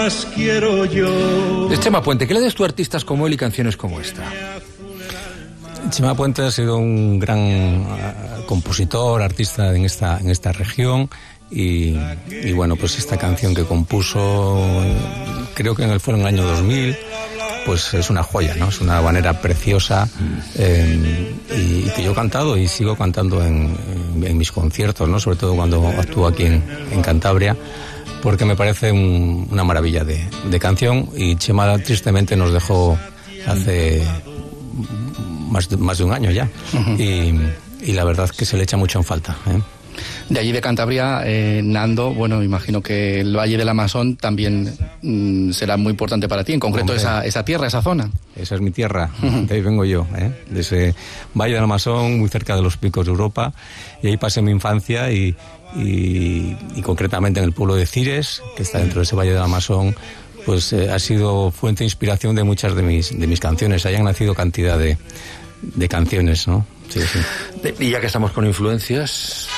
Quiero yo. Chema Puente, ¿qué le das tú a artistas como él y canciones como esta? Chema Puente ha sido un gran compositor, artista en esta región y bueno, pues esta canción que compuso, creo que fue en el año 2000, pues es una joya, ¿no? Es una habanera preciosa y que yo he cantado y sigo cantando en mis conciertos, ¿no? Sobre todo cuando actúo aquí en Cantabria, porque me parece una maravilla de canción, y Chema tristemente nos dejó hace más de un año ya, y la verdad que se le echa mucho en falta, ¿eh? De allí de Cantabria, Nando, bueno, imagino que el Valle del Amasón también será muy importante para ti, en concreto esa tierra, esa zona. Esa es mi tierra, de ahí vengo yo, de ese Valle del Amasón, muy cerca de los picos de Europa, y ahí pasé mi infancia y concretamente en el pueblo de Cires, que está dentro de ese Valle del Amasón, pues ha sido fuente de inspiración de muchas de mis canciones. Ahí han nacido cantidad de canciones, ¿no? Sí. Y ya que estamos con influencias,